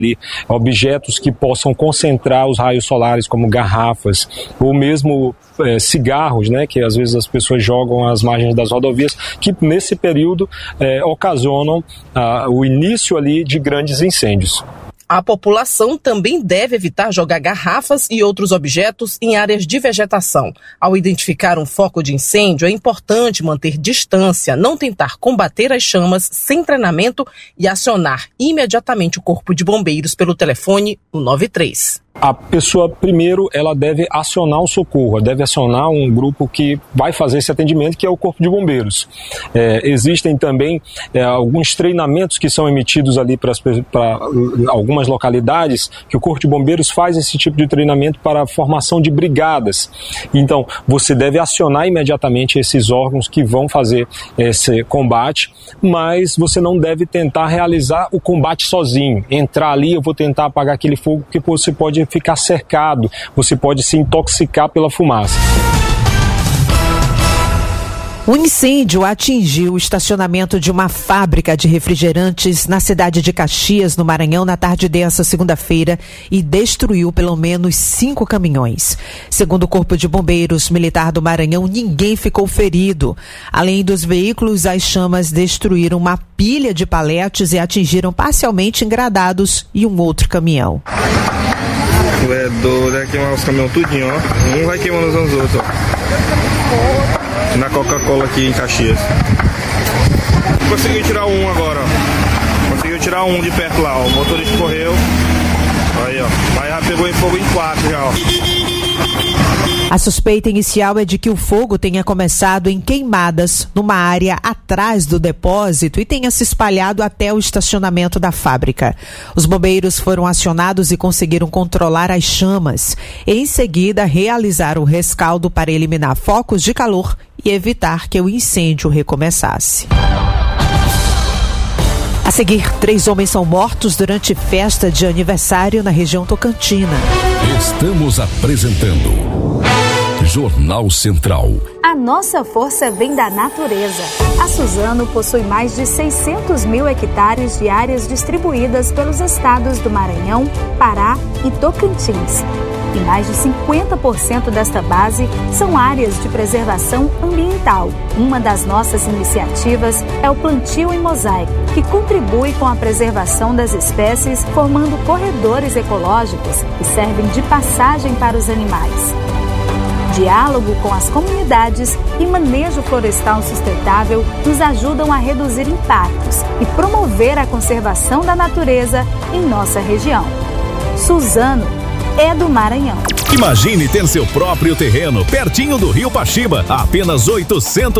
ali objetos que possam concentrar os raios solares, como garrafas ou mesmo cigarros, né, que às vezes as pessoas jogam às margens das rodovias, que nesse período ocasionam o início ali de grandes incêndios. A população também deve evitar jogar garrafas e outros objetos em áreas de vegetação. Ao identificar um foco de incêndio, é importante manter distância, não tentar combater as chamas sem treinamento e acionar imediatamente o Corpo de Bombeiros pelo telefone 193. A pessoa, primeiro, ela deve acionar o socorro, deve acionar um grupo que vai fazer esse atendimento, que é o Corpo de Bombeiros. Existem também alguns treinamentos que são emitidos ali para algumas localidades, que o Corpo de Bombeiros faz esse tipo de treinamento para a formação de brigadas. Então, você deve acionar imediatamente esses órgãos que vão fazer esse combate, mas você não deve tentar realizar o combate sozinho. Entrar ali, eu vou tentar apagar aquele fogo, porque você pode ficar cercado, você pode se intoxicar pela fumaça. Um incêndio atingiu o estacionamento de uma fábrica de refrigerantes na cidade de Caxias, no Maranhão, na tarde dessa segunda-feira e destruiu pelo menos 5 caminhões. Segundo o Corpo de Bombeiros Militar do Maranhão, ninguém ficou ferido. Além dos veículos, as chamas destruíram uma pilha de paletes e atingiram parcialmente engradados e um outro caminhão. É doido, é queimar os caminhões tudinho, ó. Um vai queimando os outros, ó. Na Coca-Cola aqui em Caxias. Conseguiu tirar um agora, ó. Conseguiu tirar um de perto lá, ó. O motorista correu. Aí, ó. Mas já pegou em fogo em 4 já, ó. A suspeita inicial é de que o fogo tenha começado em queimadas numa área atrás do depósito e tenha se espalhado até o estacionamento da fábrica. Os bombeiros foram acionados e conseguiram controlar as chamas. Em seguida, realizaram o rescaldo para eliminar focos de calor e evitar que o incêndio recomeçasse. A seguir, 3 homens são mortos durante festa de aniversário na região Tocantina. Estamos apresentando Jornal Central. A nossa força vem da natureza. A Suzano possui mais de 600 mil hectares de áreas distribuídas pelos estados do Maranhão, Pará e Tocantins. E mais de 50% desta base são áreas de preservação ambiental. Uma das nossas iniciativas é o plantio em mosaico, que contribui com a preservação das espécies, formando corredores ecológicos que servem de passagem para os animais. Diálogo com as comunidades e manejo florestal sustentável nos ajudam a reduzir impactos e promover a conservação da natureza em nossa região. Suzano é do Maranhão. Imagine ter seu próprio terreno pertinho do Rio Paxiba, a apenas 800